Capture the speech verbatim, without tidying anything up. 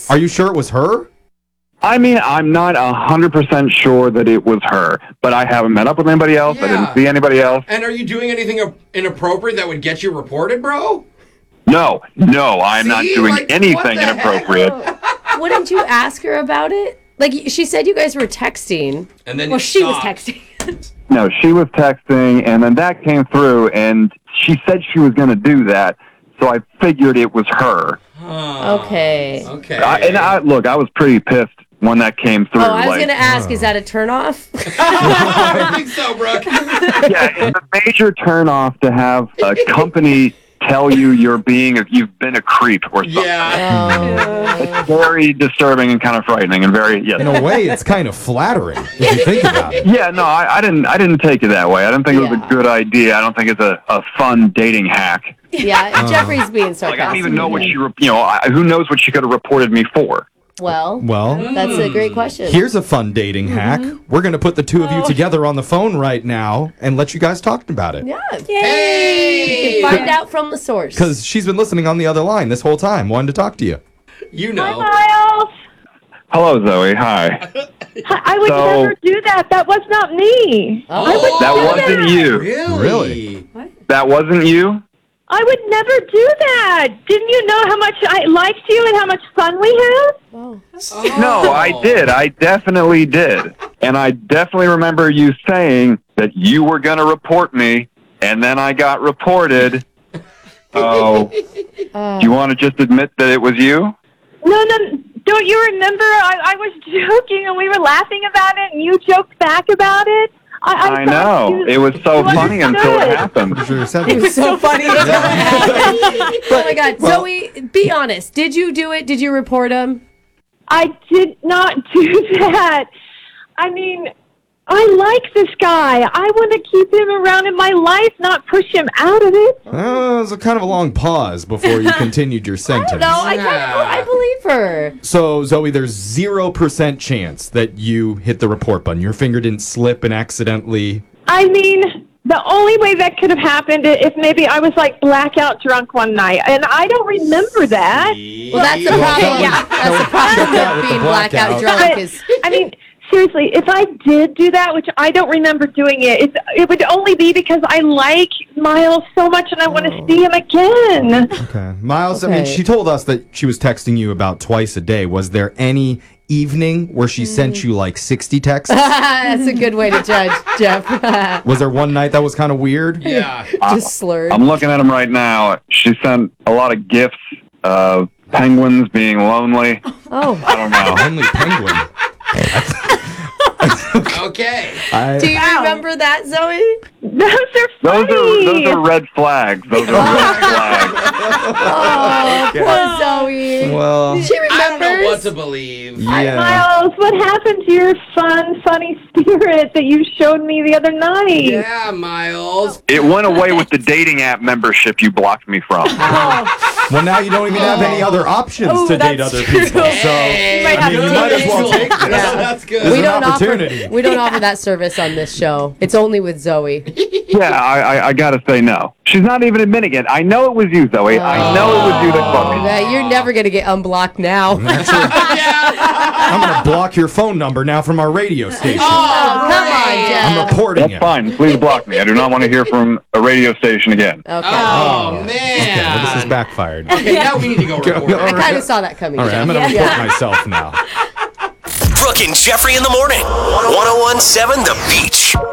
Are you sure it was her? I mean, I'm not one hundred percent sure that it was her, but I haven't met up with anybody else. Yeah. I didn't see anybody else. And are you doing anything inappropriate that would get you reported, bro? No, no, I'm See? not doing Like, what anything the inappropriate. Wouldn't you ask her about it? Like, she said you guys were texting. And then Well, you she was stopped. texting. No, she was texting, and then that came through, and she said she was going to do that, so I figured it was her. Huh. Okay. Okay. I, and I look, I was pretty pissed when that came through. Oh, I was like, going to ask, is that a turnoff? I don't think so, Brooke. yeah, it's a major turnoff to have a company tell you you're being, a, you've been a creep or something. Yeah. Oh. It's very disturbing and kind of frightening, and very yes. In a way, it's kind of flattering if you think about it. Yeah, no, I, I didn't. I didn't take it that way. I didn't think it was Yeah. a good idea. I don't think it's a, a fun dating hack. Yeah, Jeffrey's being sarcastic. Like I don't even know what she, re- you know, I, who knows what she could have reported me for. Well, Well, that's a great question. here's a fun dating hack. We're going to put the two of you Oh. together on the phone right now and let you guys talk about it. Yeah. Hey! You can find out from the source. Because she's been listening on the other line this whole time, wanting to talk to you. You know. Miles, Hello, Zoe. Hi. I would So- never do that. That was not me. Oh. That wasn't you. Really? Really? That wasn't you. I would never do that. Didn't you know how much I liked you and how much fun we had? Oh. No, I did. I definitely did. And I definitely remember you saying that you were going to report me, and then I got reported. Oh, Uh, do you want to just admit that it was you? No, no. Don't you remember? I, I was joking and we were laughing about it, and you joked back about it. I, I, I thought know. you- It was so you funny until it understood. happened. Pretty sure you said It that. was so funny. Oh my God. Zoe, be honest. Did you do it? Did you report him? I did not do that. I mean, I like this guy. I want to keep him around in my life, not push him out of it. Uh, it was a kind of a long pause before you continued your sentence. No, I, kind of, I believe her. So, Zoe, there's zero percent chance that you hit the report button. Your finger didn't slip and accidentally... I mean, the only way that could have happened i- if maybe I was like blackout drunk one night, and I don't remember that. Well, that's the Well, problem. that Yeah, that's the problem check out with with the being blackout blackout. drunk But, is. I mean, seriously, if I did do that, which I don't remember doing it, it, it would only be because I like Miles so much and I want to see him again. Okay. Miles, I mean, Okay. she told us that she was texting you about twice a day. Was there any evening where she sent you like sixty texts? That's a good way to judge, Jeff. Was there one night that was kind of weird? Yeah. Just slurred. I'm looking at him right now. She sent a lot of gifts of penguins being lonely. Oh. I don't know. Only penguin. Okay. I, Do you remember that, Zoe? Those are Those funny. are those are red flags. Those are red flags. Oh, poor Zoe. well, She I don't know what remembers. to believe. yeah. Miles, what happened to your fun, funny spirit that you showed me the other night? Yeah, Miles. It went away with the dating app membership you blocked me from. Well, now you don't even have any other options Oh, to date that's other true. people. So, Hey, might have I mean, to you do might it. as well take this. Yeah. That's good. There's We an don't opportunity. offer we don't offer that service on this show. It's only with Zoe. Yeah, I, I, I gotta say no. She's not even admitting it. I know it was you, Zoe. I know it was you that caught me. Yeah, you're never gonna get unblocked now. I'm going to block your phone number now from our radio station. Oh, come on, I'm Jeff. reporting That's it. fine. Please block me. I do not want to hear from a radio station again. Okay. Oh, Okay, well, man. this is backfired. Okay, now we need to go report. All I right. kind of saw that coming. All right, Jeff. I'm going to Yeah. report myself now. Brooke and Jeffrey in the morning. ten seventeen The Beach.